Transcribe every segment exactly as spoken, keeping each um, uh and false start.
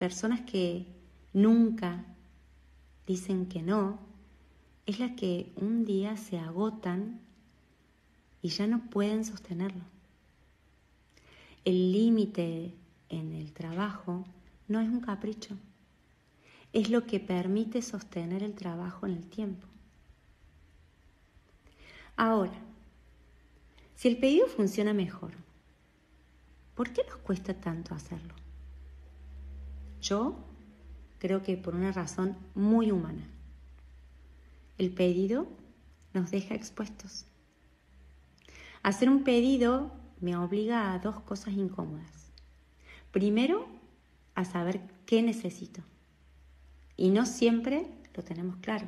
personas que nunca dicen que no, es la que un día se agotan y ya no pueden sostenerlo. El límite en el trabajo no es un capricho, es lo que permite sostener el trabajo en el tiempo. Ahora, si el pedido funciona mejor, ¿por qué nos cuesta tanto hacerlo? Yo creo que por una razón muy humana. El pedido nos deja expuestos. Hacer un pedido me obliga a dos cosas incómodas. Primero, a saber qué necesito. Y no siempre lo tenemos claro.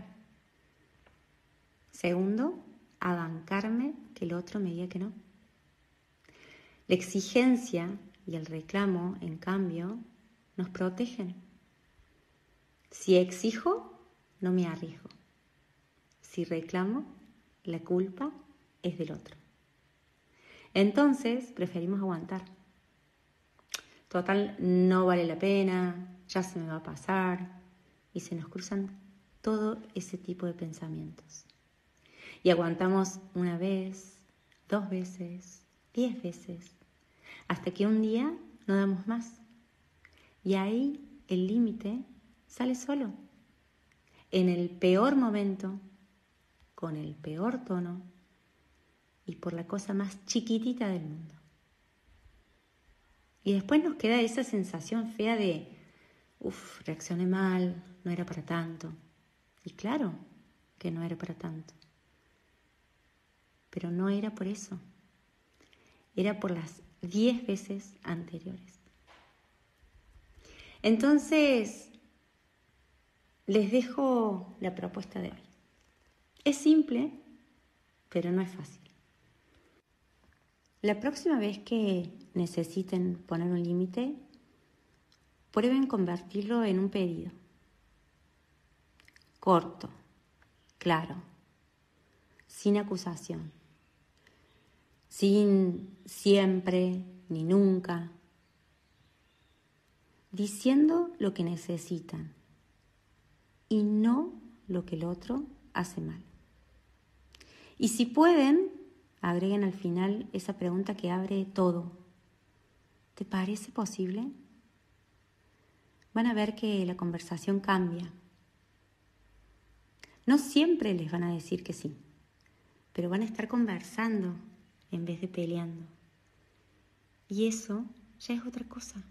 Segundo, a bancarme que el otro me diga que no. La exigencia y el reclamo, en cambio, nos protegen. Si exijo, no me arriesgo. Si reclamo, la culpa es del otro. Entonces, preferimos aguantar. Total, no vale la pena, ya se me va a pasar. Y se nos cruzan todo ese tipo de pensamientos. Y aguantamos una vez, dos veces, diez veces, hasta que un día no damos más. Y ahí el límite sale solo. En el peor momento, con el peor tono y por la cosa más chiquitita del mundo. Y después nos queda esa sensación fea de, uff, reaccioné mal, no era para tanto. Y claro que no era para tanto. Pero no era por eso. Era por las diez veces anteriores. Entonces, les dejo la propuesta de hoy. Es simple, pero no es fácil. La próxima vez que necesiten poner un límite, prueben convertirlo en un pedido. Corto, claro, sin acusación, sin siempre ni nunca, diciendo lo que necesitan y no lo que el otro hace mal. Y si pueden, agreguen al final esa pregunta que abre todo. ¿Te parece posible? Van a ver que la conversación cambia. No siempre les van a decir que sí, pero van a estar conversando en vez de peleando. Y eso ya es otra cosa.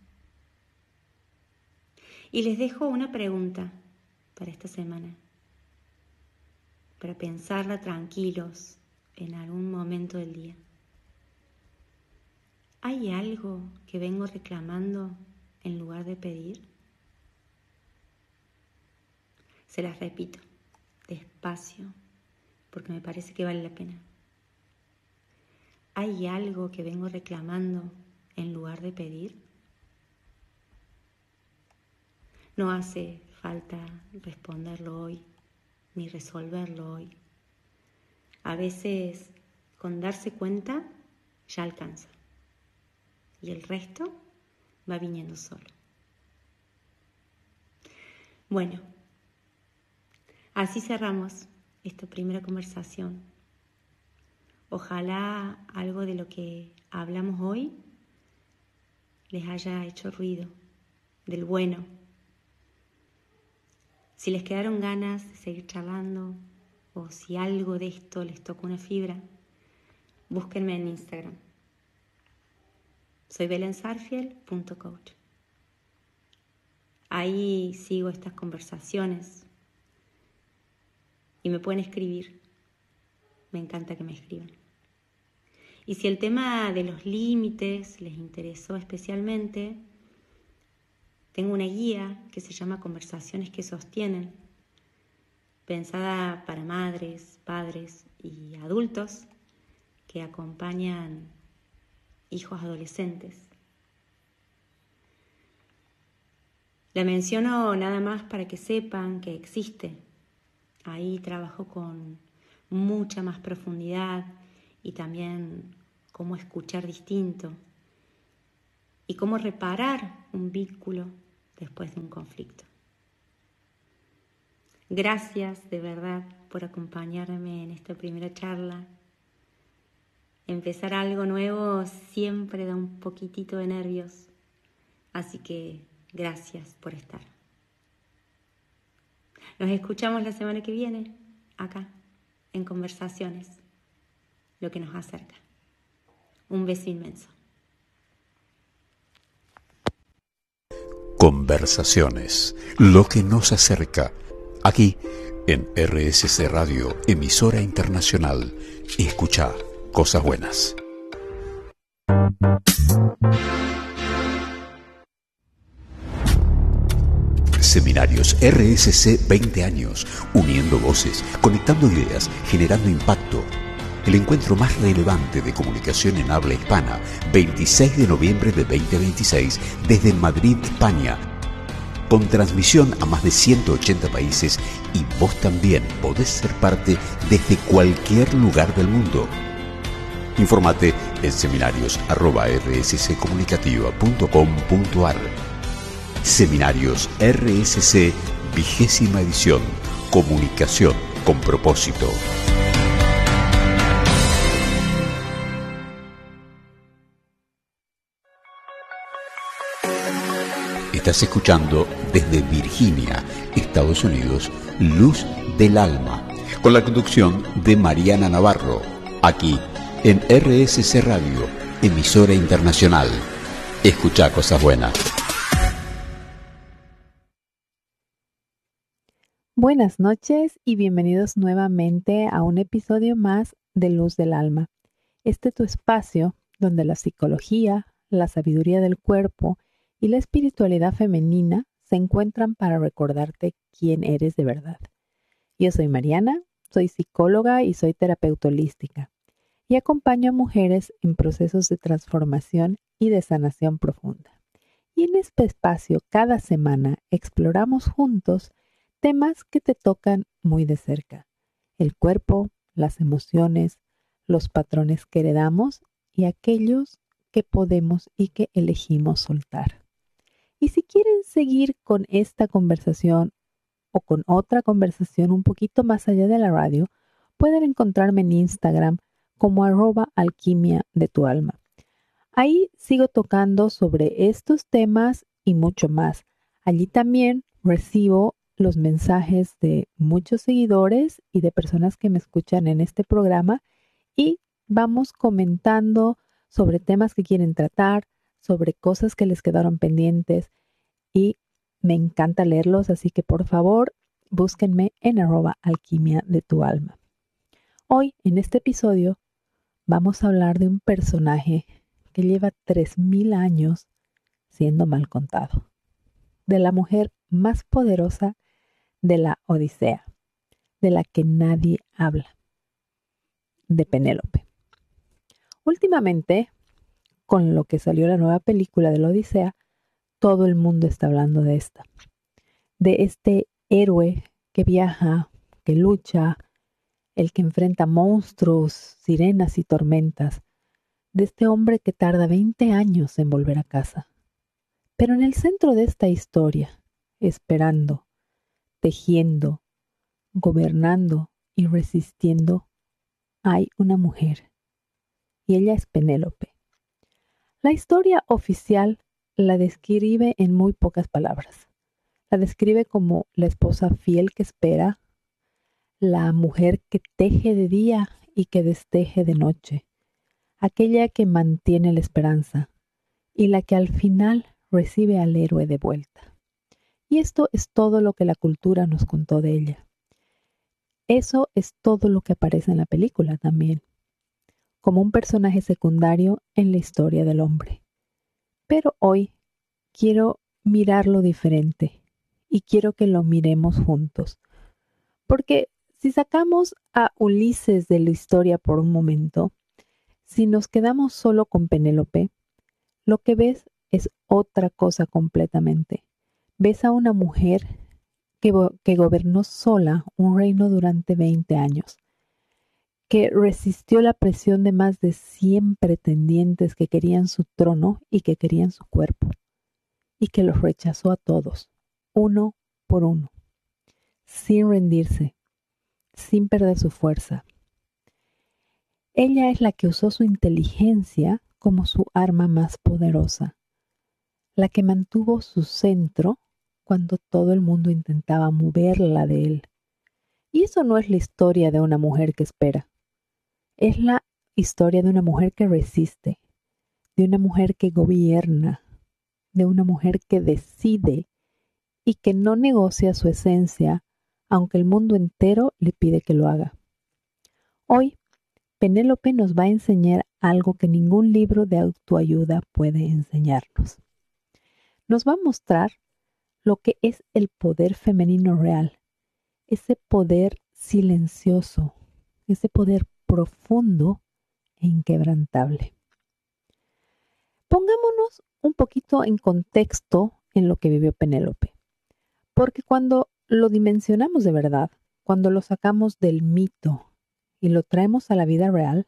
Y les dejo una pregunta para esta semana, para pensarla tranquilos en algún momento del día. ¿Hay algo que vengo reclamando en lugar de pedir? Se las repito, despacio, porque me parece que vale la pena. ¿Hay algo que vengo reclamando en lugar de pedir? No hace falta responderlo hoy, ni resolverlo hoy. A veces, con darse cuenta, ya alcanza. Y el resto va viniendo solo. Bueno, así cerramos esta primera conversación. Ojalá algo de lo que hablamos hoy les haya hecho ruido, del bueno. Si les quedaron ganas de seguir charlando o si algo de esto les tocó una fibra, búsquenme en Instagram. Soy belén sarfield punto coach. Ahí sigo estas conversaciones y me pueden escribir. Me encanta que me escriban. Y si el tema de los límites les interesó especialmente, tengo una guía que se llama Conversaciones que sostienen, pensada para madres, padres y adultos que acompañan hijos adolescentes. La menciono nada más para que sepan que existe. Ahí trabajo con mucha más profundidad y también cómo escuchar distinto y cómo reparar un vínculo después de un conflicto. Gracias de verdad por acompañarme en esta primera charla. Empezar algo nuevo siempre da un poquitito de nervios, así que gracias por estar. Nos escuchamos la semana que viene, acá, en Conversaciones, lo que nos acerca. Un beso inmenso. Conversaciones, lo que nos acerca, aquí en R S C Radio, emisora internacional. Escucha cosas buenas. Seminarios R S C veinte años, uniendo voces, conectando ideas, generando impacto. El encuentro más relevante de comunicación en habla hispana, veintiséis de noviembre de veinte veintiséis, desde Madrid, España, con transmisión a más de ciento ochenta países, y vos también podés ser parte desde cualquier lugar del mundo. Infórmate en seminarios arroba r s c comunicativa punto com punto a r. Seminarios R S C, vigésima edición. Comunicación con propósito. Estás escuchando desde Virginia, Estados Unidos, Luz del Alma, con la conducción de Mariana Navarro, aquí en R S C Radio, emisora internacional. Escucha cosas buenas. Buenas noches y bienvenidos nuevamente a un episodio más de Luz del Alma. Este es tu espacio donde la psicología, la sabiduría del cuerpo y la espiritualidad femenina se encuentran para recordarte quién eres de verdad. Yo soy Mariana, soy psicóloga y soy terapeuta holística y acompaño a mujeres en procesos de transformación y de sanación profunda. Y en este espacio cada semana exploramos juntos temas que te tocan muy de cerca: el cuerpo, las emociones, los patrones que heredamos y aquellos que podemos y que elegimos soltar. Y si quieren seguir con esta conversación o con otra conversación un poquito más allá de la radio, pueden encontrarme en Instagram como arroba alquimia de tu alma. Ahí sigo tocando sobre estos temas y mucho más. Allí también recibo los mensajes de muchos seguidores y de personas que me escuchan en este programa y vamos comentando sobre temas que quieren tratar, sobre cosas que les quedaron pendientes, y me encanta leerlos, así que por favor búsquenme en arroba alquimia de tu alma. Hoy en este episodio vamos a hablar de un personaje que lleva tres mil años siendo mal contado, de la mujer más poderosa de la Odisea, de la que nadie habla, de Penélope. Últimamente, con lo que salió la nueva película de la Odisea, todo el mundo está hablando de esta, de este héroe que viaja, que lucha, el que enfrenta monstruos, sirenas y tormentas, de este hombre que tarda veinte años en volver a casa. Pero en el centro de esta historia, esperando, tejiendo, gobernando y resistiendo, hay una mujer, y ella es Penélope. La historia oficial la describe en muy pocas palabras. La describe como la esposa fiel que espera, la mujer que teje de día y que desteje de noche, aquella que mantiene la esperanza y la que al final recibe al héroe de vuelta. Y esto es todo lo que la cultura nos contó de ella. Eso es todo lo que aparece en la película también, como un personaje secundario en la historia del hombre. Pero hoy quiero mirarlo diferente y quiero que lo miremos juntos. Porque si sacamos a Ulises de la historia por un momento, si nos quedamos solo con Penélope, lo que ves es otra cosa completamente. Ves a una mujer que, que gobernó sola un reino durante veinte años, que resistió la presión de más de cien pretendientes que querían su trono y que querían su cuerpo. y que los rechazó a todos, uno por uno, sin rendirse, sin perder su fuerza. Ella es la que usó su inteligencia como su arma más poderosa, la que mantuvo su centro cuando todo el mundo intentaba moverla de él. Y eso no es la historia de una mujer que espera, es la historia de una mujer que resiste, de una mujer que gobierna, de una mujer que decide y que no negocia su esencia, aunque el mundo entero le pide que lo haga. Hoy, Penélope nos va a enseñar algo que ningún libro de autoayuda puede enseñarnos. Nos va a mostrar lo que es el poder femenino real, ese poder silencioso, ese poder profundo e inquebrantable. Pongámonos un poquito en contexto en lo que vivió Penélope, porque cuando lo dimensionamos de verdad, cuando lo sacamos del mito y lo traemos a la vida real,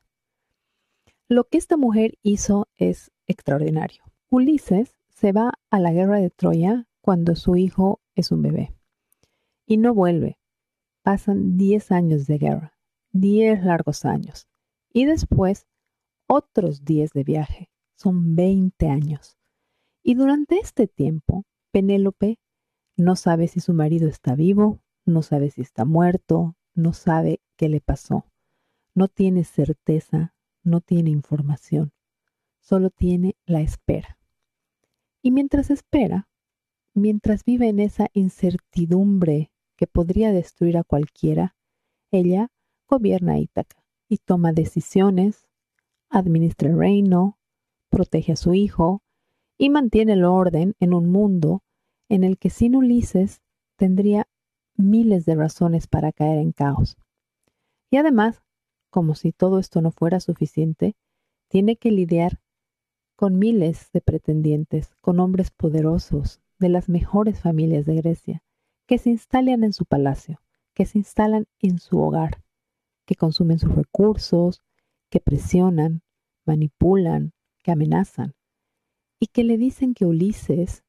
lo que esta mujer hizo es extraordinario. Ulises se va a la guerra de Troya cuando su hijo es un bebé y no vuelve. Pasan diez años de guerra, diez largos años, y después otros diez de viaje. Son veinte años. Y durante este tiempo, Penélope no sabe si su marido está vivo, no sabe si está muerto, no sabe qué le pasó. No tiene certeza, no tiene información, solo tiene la espera. Y mientras espera, mientras vive en esa incertidumbre que podría destruir a cualquiera, ella gobierna Ítaca y toma decisiones, administra el reino, protege a su hijo y mantiene el orden en un mundo en el que sin Ulises tendría miles de razones para caer en caos. Y además, como si todo esto no fuera suficiente, tiene que lidiar con miles de pretendientes, con hombres poderosos de las mejores familias de Grecia, que se instalan en su palacio, que se instalan en su hogar, que consumen sus recursos, que presionan, manipulan, que amenazan, y que le dicen que Ulises,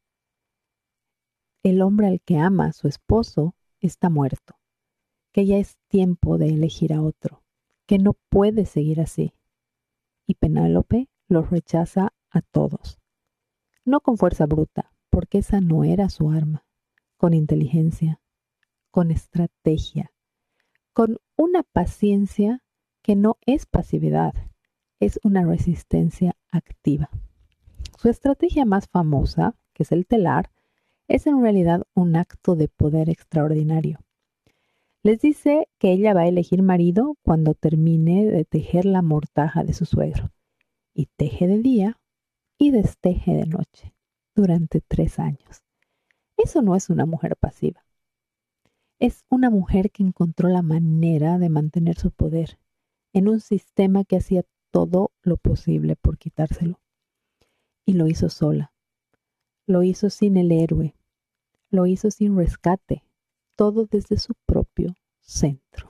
el hombre al que ama, su esposo, está muerto, que ya es tiempo de elegir a otro, que no puede seguir así. Y Penélope los rechaza a todos, no con fuerza bruta, porque esa no era su arma, con inteligencia, con estrategia, con una paciencia que no es pasividad, es una resistencia activa. Su estrategia más famosa, que es el telar, es en realidad un acto de poder extraordinario. Les dice que ella va a elegir marido cuando termine de tejer la mortaja de su suegro, y teje de día y desteje de noche durante tres años. Eso no es una mujer pasiva. Es una mujer que encontró la manera de mantener su poder en un sistema que hacía todo lo posible por quitárselo. Y lo hizo sola. Lo hizo sin el héroe. Lo hizo sin rescate. Todo desde su propio centro.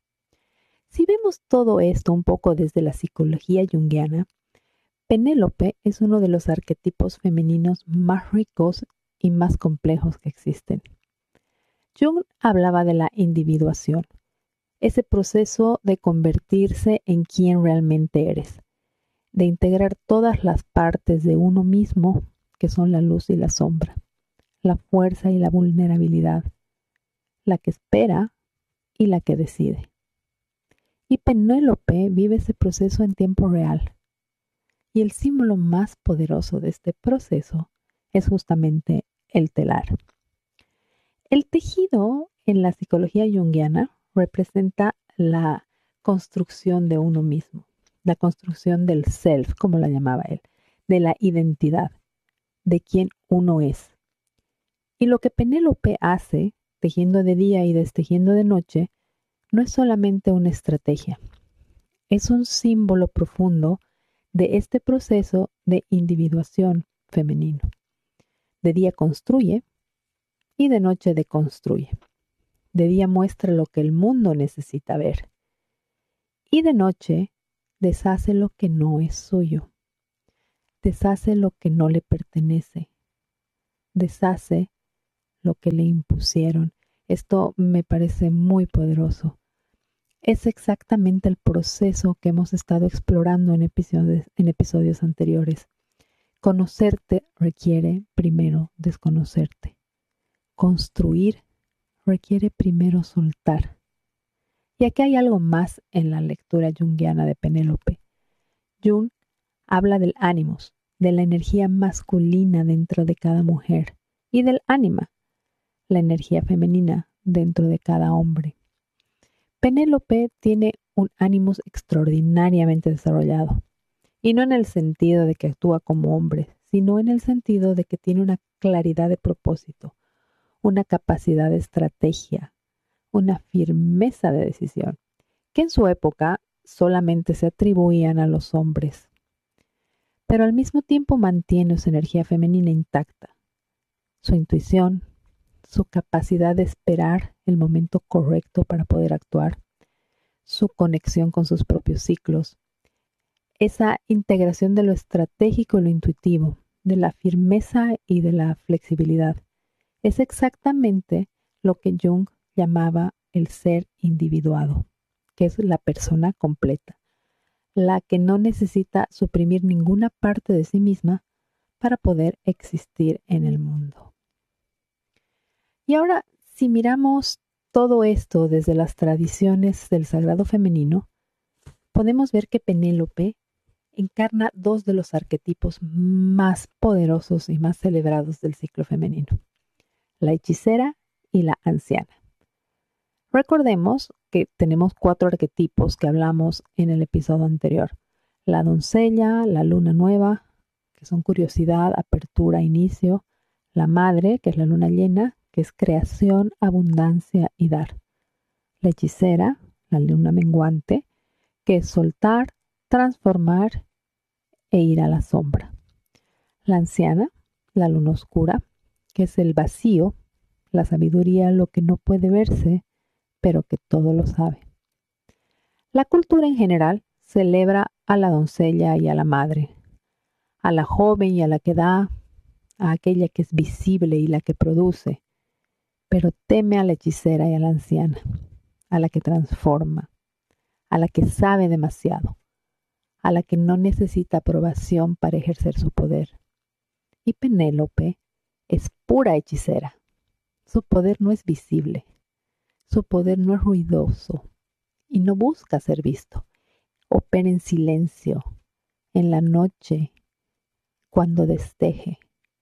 Si vemos todo esto un poco desde la psicología junguiana, Penélope es uno de los arquetipos femeninos más ricos y más complejos que existen. Jung hablaba de la individuación, ese proceso de convertirse en quien realmente eres, de integrar todas las partes de uno mismo, que son la luz y la sombra, la fuerza y la vulnerabilidad, la que espera y la que decide. Y Penélope vive ese proceso en tiempo real. Y el símbolo más poderoso de este proceso es justamente el telar. El tejido en la psicología junguiana representa la construcción de uno mismo, la construcción del self, como la llamaba él, de la identidad, de quién uno es. Y lo que Penélope hace, tejiendo de día y destejiendo de noche, no es solamente una estrategia, es un símbolo profundo de este proceso de individuación femenino. De día construye y de noche deconstruye. De día muestra lo que el mundo necesita ver y de noche deshace lo que no es suyo. Deshace lo que no le pertenece. deshace lo que le impusieron. Esto me parece muy poderoso. Es exactamente el proceso que hemos estado explorando en episodios, en episodios anteriores. Conocerte requiere primero desconocerte. Construir requiere primero soltar. Y aquí hay algo más en la lectura junguiana de Penélope. Jung habla del ánimos, de la energía masculina dentro de cada mujer, y del ánima, la energía femenina dentro de cada hombre. Penélope tiene un ánimos extraordinariamente desarrollado, y no en el sentido de que actúa como hombre, sino en el sentido de que tiene una claridad de propósito, una capacidad de estrategia, una firmeza de decisión, que en su época solamente se atribuían a los hombres. Pero al mismo tiempo mantiene su energía femenina intacta, su intuición, su capacidad de esperar el momento correcto para poder actuar, su conexión con sus propios ciclos, esa integración de lo estratégico y lo intuitivo, de la firmeza y de la flexibilidad. Es exactamente lo que Jung llamaba el ser individuado, que es la persona completa, la que no necesita suprimir ninguna parte de sí misma para poder existir en el mundo. Y ahora, si miramos todo esto desde las tradiciones del sagrado femenino, podemos ver que Penélope encarna dos de los arquetipos más poderosos y más celebrados del ciclo femenino, la hechicera y la anciana. Recordemos que tenemos cuatro arquetipos que hablamos en el episodio anterior. La doncella, la luna nueva, que son curiosidad, apertura, inicio. La madre, que es la luna llena, que es creación, abundancia y dar. La hechicera, la luna menguante, que es soltar, transformar e ir a la sombra. La anciana, la luna oscura, que es el vacío, la sabiduría, lo que no puede verse, pero que todo lo sabe. La cultura en general celebra a la doncella y a la madre, a la joven y a la que da, a aquella que es visible y la que produce, pero teme a la hechicera y a la anciana, a la que transforma, a la que sabe demasiado, a la que no necesita aprobación para ejercer su poder. Y Penélope es pura hechicera. Su poder no es visible. Su poder no es ruidoso y no busca ser visto. Opera en silencio, en la noche, cuando desteje.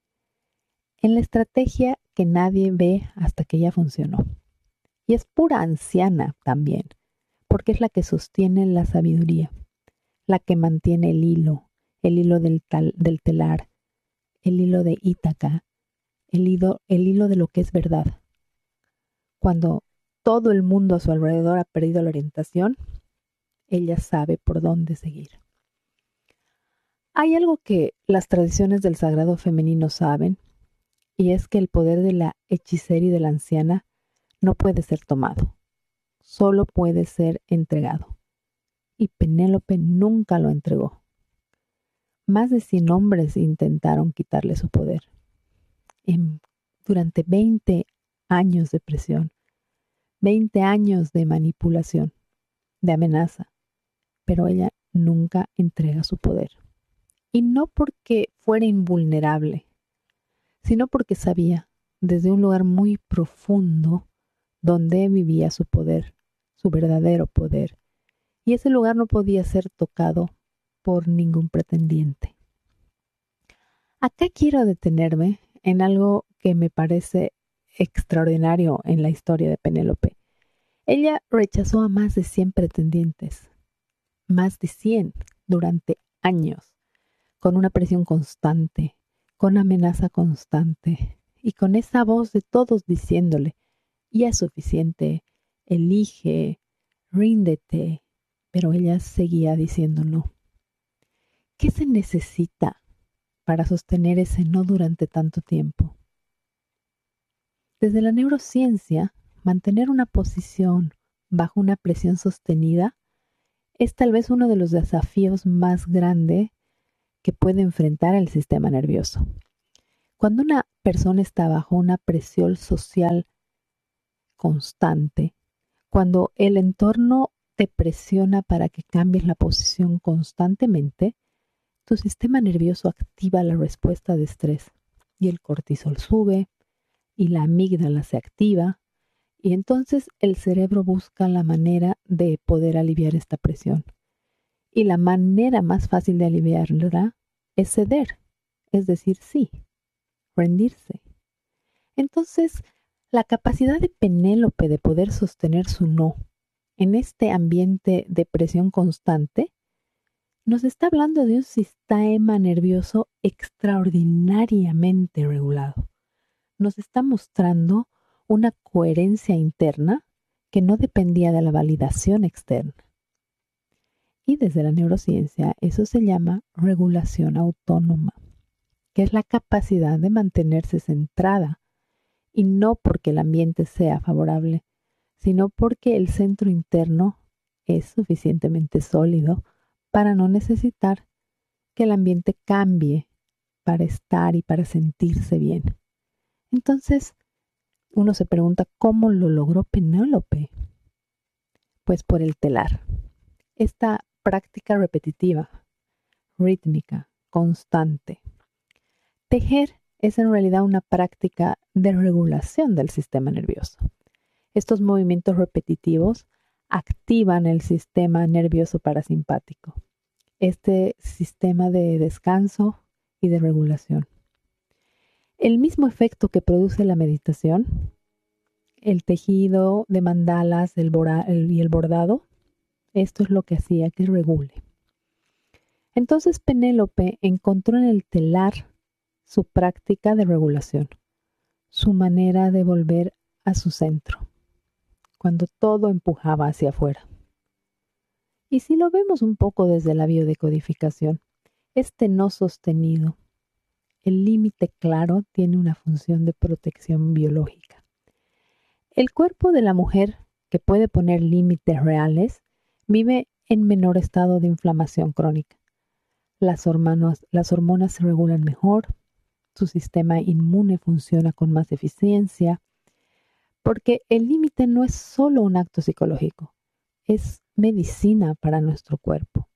En la estrategia que nadie ve hasta que ya funcionó. Y es pura anciana también, porque es la que sostiene la sabiduría, la que mantiene el hilo, el hilo del, tal, del telar, el hilo de Ítaca, el hilo, el hilo de lo que es verdad. Cuando todo el mundo a su alrededor ha perdido la orientación, ella sabe por dónde seguir. Hay algo que las tradiciones del sagrado femenino saben, y es que el poder de la hechicera y de la anciana no puede ser tomado, solo puede ser entregado. Y Penélope nunca lo entregó. Más de cien hombres intentaron quitarle su poder. En, durante veinte años de presión, veinte años de manipulación, de amenaza, pero ella nunca entrega su poder. Y no porque fuera invulnerable, sino porque sabía desde un lugar muy profundo donde vivía su poder, su verdadero poder. Y ese lugar no podía ser tocado por ningún pretendiente. Acá quiero detenerme en algo que me parece extraordinario en la historia de Penélope. Ella rechazó a más de cien pretendientes, más de cien durante años, con una presión constante, con amenaza constante y con esa voz de todos diciéndole, ya es suficiente, elige, ríndete, pero ella seguía diciendo no. ¿Qué se necesita para sostener ese no durante tanto tiempo? Desde la neurociencia, mantener una posición bajo una presión sostenida es tal vez uno de los desafíos más grandes que puede enfrentar el sistema nervioso. Cuando una persona está bajo una presión social constante, cuando el entorno te presiona para que cambies la posición constantemente, tu sistema nervioso activa la respuesta de estrés y el cortisol sube y la amígdala se activa y entonces el cerebro busca la manera de poder aliviar esta presión. Y la manera más fácil de aliviarla es ceder, es decir, sí, rendirse. Entonces, la capacidad de Penélope de poder sostener su no en este ambiente de presión constante nos está hablando de un sistema nervioso extraordinariamente regulado. Nos está mostrando una coherencia interna que no dependía de la validación externa. Y desde la neurociencia eso se llama regulación autónoma, que es la capacidad de mantenerse centrada, y no porque el ambiente sea favorable, sino porque el centro interno es suficientemente sólido para no necesitar que el ambiente cambie para estar y para sentirse bien. Entonces, uno se pregunta, ¿cómo lo logró Penélope? Pues por el telar. Esta práctica repetitiva, rítmica, constante. Tejer es en realidad una práctica de regulación del sistema nervioso. Estos movimientos repetitivos activan el sistema nervioso parasimpático, este sistema de descanso y de regulación. El mismo efecto que produce la meditación, el tejido de mandalas el bora, el, y el bordado, esto es lo que hacía que regule. Entonces Penélope encontró en el telar su práctica de regulación, su manera de volver a su centro, cuando todo empujaba hacia afuera. Y si lo vemos un poco desde la biodecodificación, este no sostenido, el límite claro, tiene una función de protección biológica. El cuerpo de la mujer, que puede poner límites reales, vive en menor estado de inflamación crónica. Las hormonas, las hormonas se regulan mejor, su sistema inmune funciona con más eficiencia, porque el límite no es solo un acto psicológico, es medicina para nuestro cuerpo.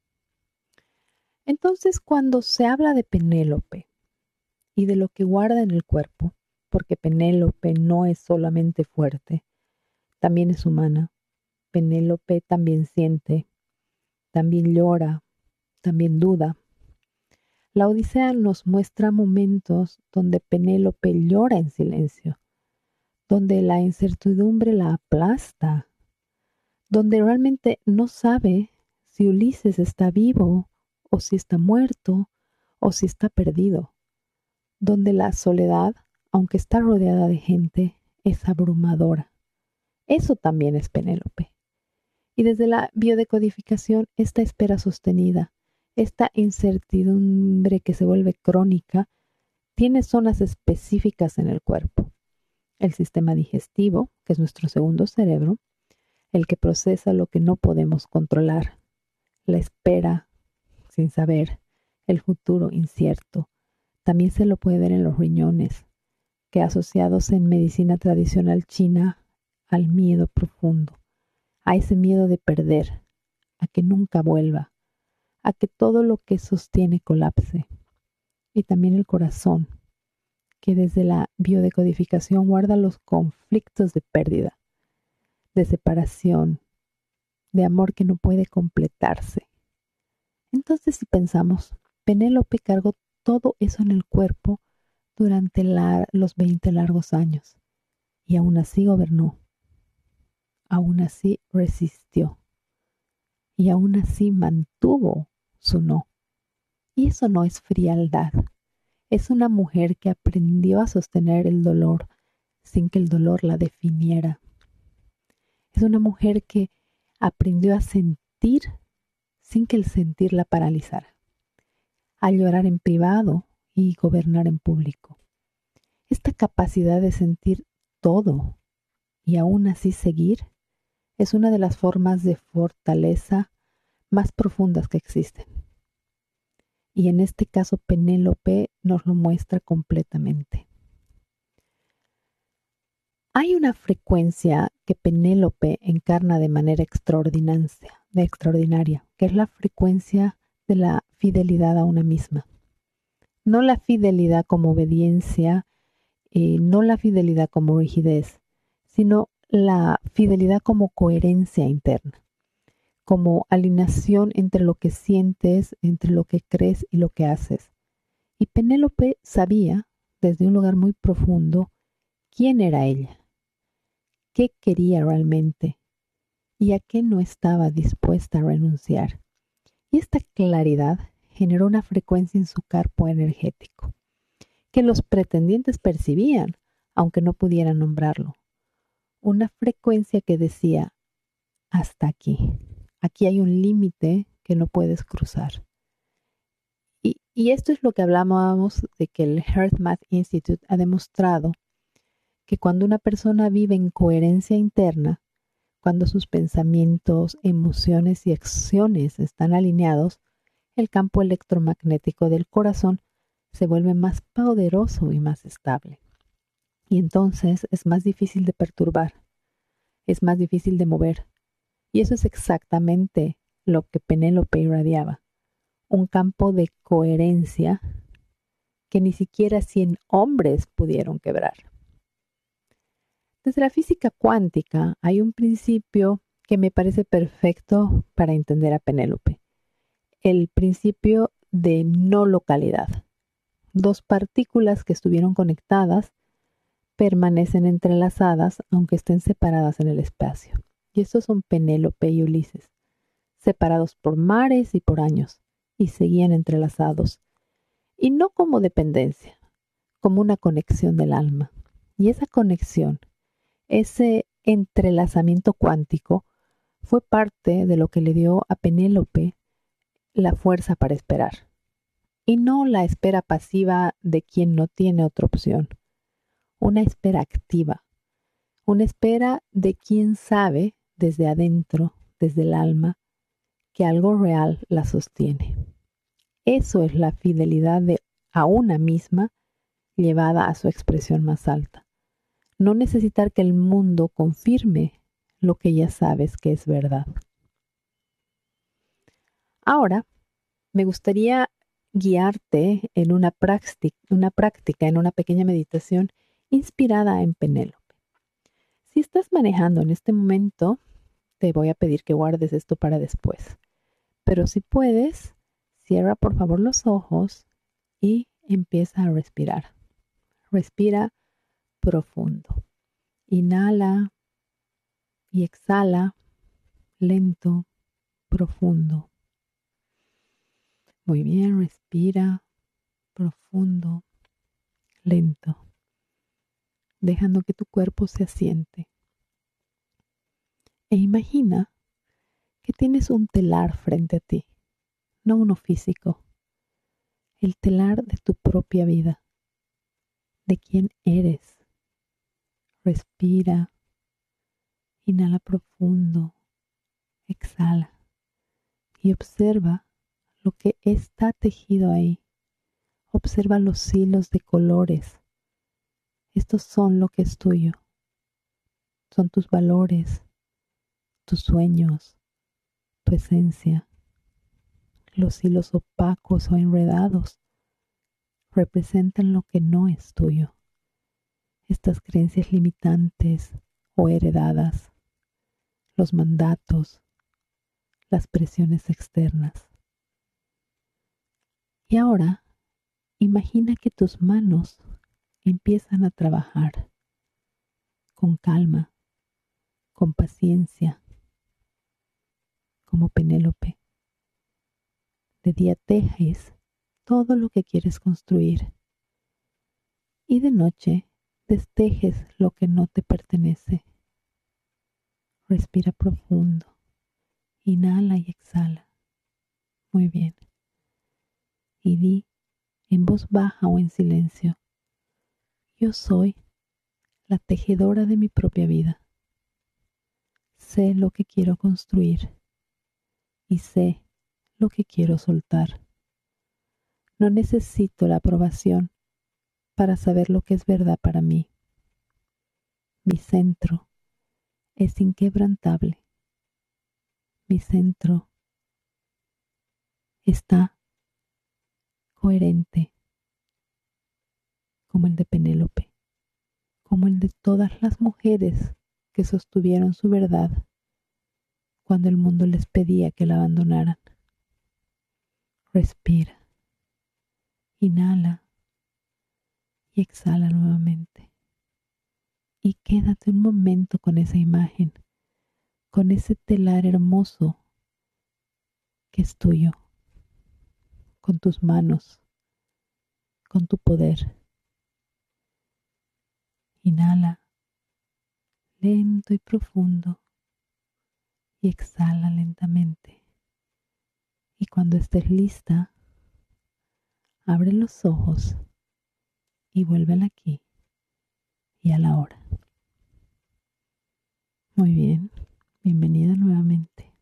Entonces, cuando se habla de Penélope y de lo que guarda en el cuerpo, porque Penélope no es solamente fuerte, también es humana. Penélope también siente, también llora, también duda. La Odisea nos muestra momentos donde Penélope llora en silencio, donde la incertidumbre la aplasta, donde realmente no sabe si Ulises está vivo o si está muerto o si está perdido, donde la soledad, aunque está rodeada de gente, es abrumadora. Eso también es Penélope. Y desde la biodecodificación, esta espera sostenida, esta incertidumbre que se vuelve crónica, tiene zonas específicas en el cuerpo. El sistema digestivo, que es nuestro segundo cerebro, el que procesa lo que no podemos controlar, la espera sin saber, el futuro incierto. También se lo puede ver en los riñones, que asociados en medicina tradicional china al miedo profundo, a ese miedo de perder, a que nunca vuelva, a que todo lo que sostiene colapse. Y también el corazón, que desde la biodecodificación guarda los conflictos de pérdida, de separación, de amor que no puede completarse. Entonces, si pensamos, Penélope cargó todo eso en el cuerpo durante la, los veinte largos años y aún así gobernó, aún así resistió y aún así mantuvo su no. Y eso no es frialdad, es una mujer que aprendió a sostener el dolor sin que el dolor la definiera. Es una mujer que aprendió a sentir sin que el sentir la paralizara, a llorar en privado y gobernar en público. Esta capacidad de sentir todo y aún así seguir es una de las formas de fortaleza más profundas que existen. Y en este caso Penélope nos lo muestra completamente. Hay una frecuencia que Penélope encarna de manera extraordinaria, de extraordinaria, que es la frecuencia de la fidelidad a una misma. No la fidelidad como obediencia, eh, no la fidelidad como rigidez, sino la fidelidad como coherencia interna, como alineación entre lo que sientes, entre lo que crees y lo que haces. Y Penélope sabía, desde un lugar muy profundo, quién era ella, qué quería realmente y a qué no estaba dispuesta a renunciar. Y esta claridad generó una frecuencia en su cuerpo energético, que los pretendientes percibían, aunque no pudieran nombrarlo. Una frecuencia que decía, hasta aquí, aquí hay un límite que no puedes cruzar. Y, y esto es lo que hablábamos de que el HeartMath Institute ha demostrado que cuando una persona vive en coherencia interna, cuando sus pensamientos, emociones y acciones están alineados, el campo electromagnético del corazón se vuelve más poderoso y más estable. Y entonces es más difícil de perturbar, es más difícil de mover. Y eso es exactamente lo que Penélope irradiaba. Un campo de coherencia que ni siquiera cien hombres pudieron quebrar. Desde la física cuántica hay un principio que me parece perfecto para entender a Penélope. El principio de no localidad. Dos partículas que estuvieron conectadas permanecen entrelazadas aunque estén separadas en el espacio. Y estos son Penélope y Ulises, separados por mares y por años, y seguían entrelazados. Y no como dependencia, como una conexión del alma. Y esa conexión, ese entrelazamiento cuántico, fue parte de lo que le dio a Penélope la fuerza para esperar. Y no la espera pasiva de quien no tiene otra opción. Una espera activa. Una espera de quien sabe desde adentro, desde el alma, que algo real la sostiene. Eso es la fidelidad de a una misma llevada a su expresión más alta. No necesitar que el mundo confirme lo que ya sabes que es verdad. Ahora, me gustaría guiarte en una práctica, una práctica, en una pequeña meditación inspirada en Penélope. Si estás manejando en este momento, te voy a pedir que guardes esto para después. Pero si puedes, cierra por favor los ojos y empieza a respirar. Respira profundo. Inhala y exhala lento, profundo. Muy bien, respira profundo, lento, dejando que tu cuerpo se asiente. E imagina que tienes un telar frente a ti, no uno físico, el telar de tu propia vida, de quién eres. Respira, inhala profundo, exhala y observa lo que está tejido ahí. Observa los hilos de colores. Estos son lo que es tuyo. Son tus valores, tus sueños, tu esencia. Los hilos opacos o enredados representan lo que no es tuyo. Estas creencias limitantes o heredadas, los mandatos, las presiones externas. Y ahora, imagina que tus manos empiezan a trabajar con calma, con paciencia, como Penélope. De día tejes todo lo que quieres construir y de noche destejes lo que no te pertenece. Respira profundo, inhala y exhala. Muy bien. Y di en voz baja o en silencio: yo soy la tejedora de mi propia vida. Sé lo que quiero construir y sé lo que quiero soltar. No necesito la aprobación para saber lo que es verdad para mí. Mi centro es inquebrantable. Mi centro está coherente, como el de Penélope, como el de todas las mujeres que sostuvieron su verdad cuando el mundo les pedía que la abandonaran. Respira, inhala y exhala nuevamente. Y quédate un momento con esa imagen, con ese telar hermoso que es tuyo, con tus manos, con tu poder. Inhala lento y profundo y exhala lentamente. Y cuando estés lista, abre los ojos y vuelve al aquí y a la hora. Muy bien, bienvenida nuevamente.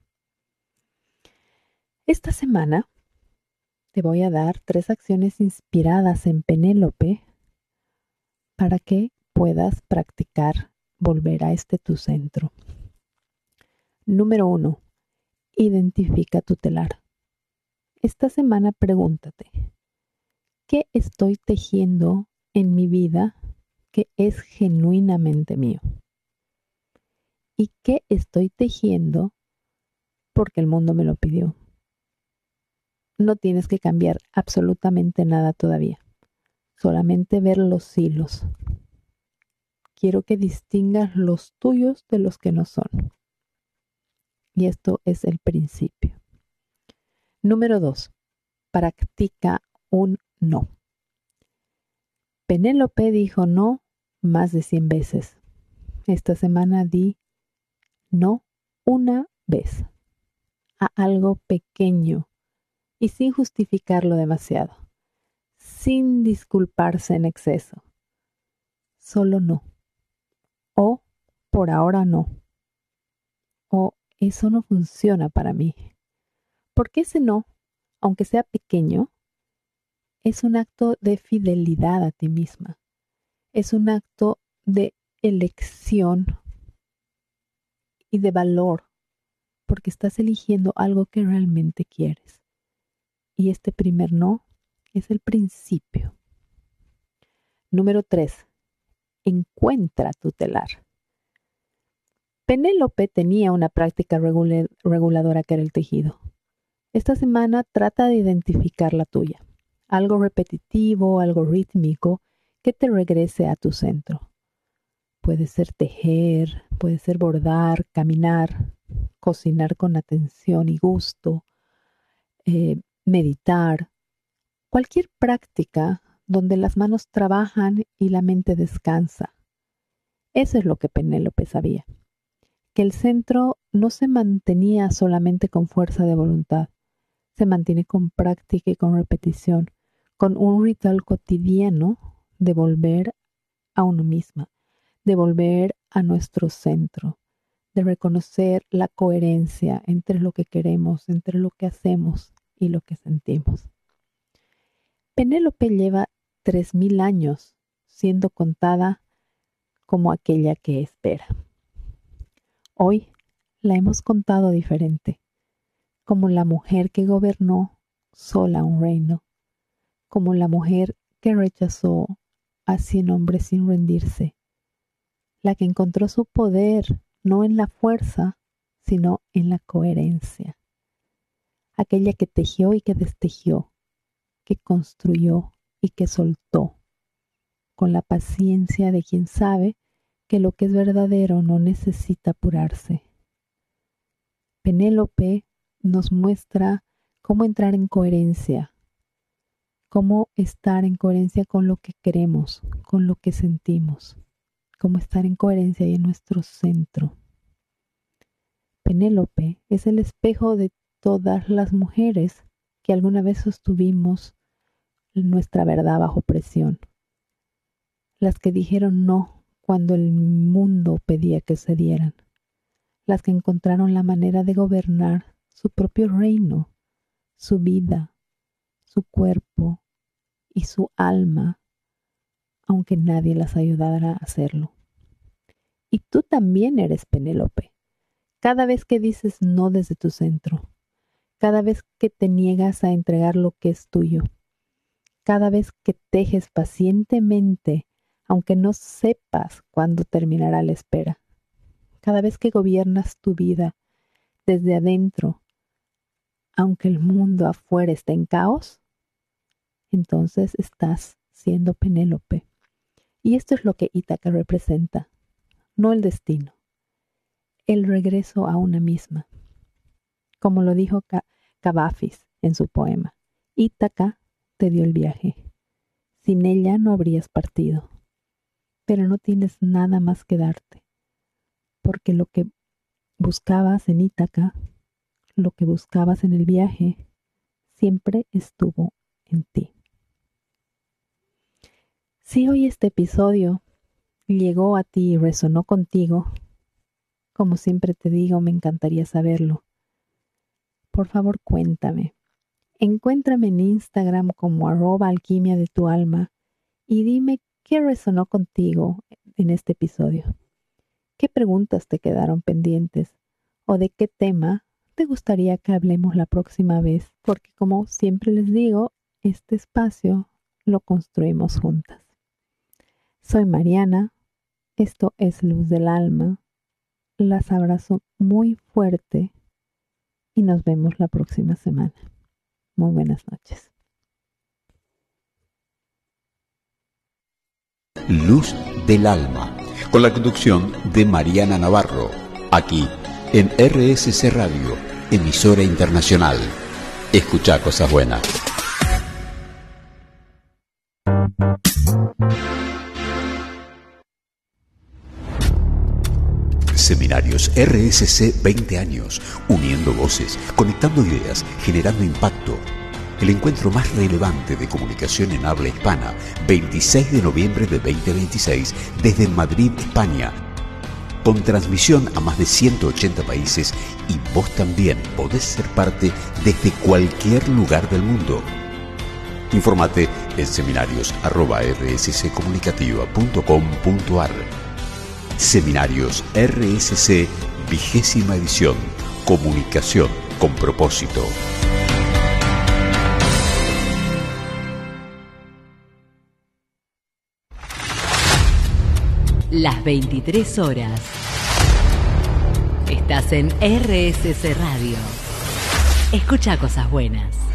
Esta semana te voy a dar tres acciones inspiradas en Penélope para que puedas practicar volver a este tu centro. Número uno, identifica tu telar. Esta semana pregúntate, ¿qué estoy tejiendo en mi vida que es genuinamente mío? ¿Y qué estoy tejiendo porque el mundo me lo pidió? No tienes que cambiar absolutamente nada todavía, solamente ver los hilos. Quiero que distingas los tuyos de los que no son. Y esto es el principio. Número dos, practica un no. Penélope dijo no más de cien veces. Esta semana di no una vez a algo pequeño y sin justificarlo demasiado, sin disculparse en exceso. Solo no. O por ahora no. O eso no funciona para mí. Porque ese no, aunque sea pequeño, es un acto de fidelidad a ti misma. Es un acto de elección y de valor, porque estás eligiendo algo que realmente quieres. Y este primer no es el principio. Número tres. Encuentra tu telar. Penélope tenía una práctica regula- reguladora que era el tejido. Esta semana trata de identificar la tuya. Algo repetitivo, algo rítmico que te regrese a tu centro. Puede ser tejer, puede ser bordar, caminar, cocinar con atención y gusto, eh, meditar. Cualquier práctica donde las manos trabajan y la mente descansa. Eso es lo que Penélope sabía. Que el centro no se mantenía solamente con fuerza de voluntad, se mantiene con práctica y con repetición, con un ritual cotidiano de volver a uno misma, de volver a nuestro centro, de reconocer la coherencia entre lo que queremos, entre lo que hacemos y lo que sentimos. Penélope lleva tres mil años siendo contada como aquella que espera. Hoy la hemos contado diferente, como la mujer que gobernó sola un reino, como la mujer que rechazó a cien hombres sin rendirse, la que encontró su poder no en la fuerza, sino en la coherencia, aquella que tejió y que destejió, que construyó y que soltó, con la paciencia de quien sabe que lo que es verdadero no necesita apurarse. Penélope nos muestra cómo entrar en coherencia, cómo estar en coherencia con lo que queremos, con lo que sentimos, cómo estar en coherencia y en nuestro centro. Penélope es el espejo de todas las mujeres que alguna vez sostuvimos nuestra verdad bajo presión, las que dijeron no cuando el mundo pedía que cedieran, las que encontraron la manera de gobernar su propio reino, su vida, su cuerpo y su alma, aunque nadie las ayudara a hacerlo. Y tú también eres Penélope. Cada vez que dices no desde tu centro, cada vez que te niegas a entregar lo que es tuyo, cada vez que tejes pacientemente, aunque no sepas cuándo terminará la espera, cada vez que gobiernas tu vida desde adentro, aunque el mundo afuera esté en caos, entonces estás siendo Penélope. Y esto es lo que Ítaca representa, no el destino, el regreso a una misma. Como lo dijo Cavafis en su poema, Ítaca te dio el viaje. Sin ella no habrías partido, pero no tienes nada más que darte, porque lo que buscabas en Ítaca, lo que buscabas en el viaje, siempre estuvo en ti. Si hoy este episodio llegó a ti y resonó contigo, como siempre te digo, me encantaría saberlo. Por favor, cuéntame. Encuéntrame en Instagram como arroba alquimia de tu alma y dime qué resonó contigo en este episodio. ¿Qué preguntas te quedaron pendientes? ¿O de qué tema te gustaría que hablemos la próxima vez? Porque como siempre les digo, este espacio lo construimos juntas. Soy Mariana, esto es Luz del Alma. Las abrazo muy fuerte y nos vemos la próxima semana. Muy buenas noches. Luz del Alma, con la conducción de Mariana Navarro, aquí en R S C Radio, emisora internacional. Escucha cosas buenas. Seminarios R S C veinte años, uniendo voces, conectando ideas, generando impacto. El encuentro más relevante de comunicación en habla hispana, veintiséis de noviembre de veinte veintiséis, desde Madrid, España. Con transmisión a más de ciento ochenta países y vos también podés ser parte desde cualquier lugar del mundo. Infórmate en seminarios arroba r s c comunicativa punto com punto a r. Seminarios R S C, vigésima edición. Comunicación con propósito. Las veintitrés horas. Estás en R S C Radio. Escucha cosas buenas.